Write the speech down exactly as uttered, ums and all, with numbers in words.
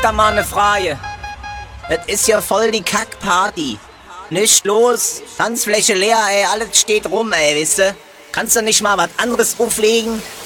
hab da mal ne Frage. Das ist ja voll die Kackparty. Nicht los, Tanzfläche leer, ey, alles steht rum, ey, wisst ihr? Kannst du nicht mal was anderes auflegen?